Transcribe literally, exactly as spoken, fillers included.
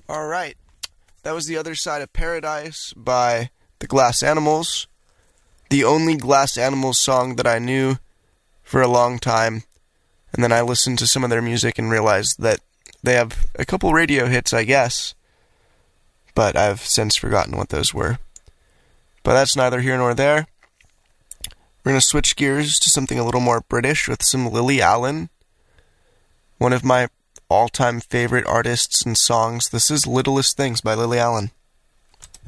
Alright, that was The Other Side of Paradise by the Glass Animals. The only Glass Animals song that I knew for a long time. And then I listened to some of their music and realized that they have a couple radio hits, I guess. But I've since forgotten what those were. But that's neither here nor there. We're going to switch gears to something a little more British with some Lily Allen. One of my all-time favorite artists and songs. This is Littlest Things by Lily Allen.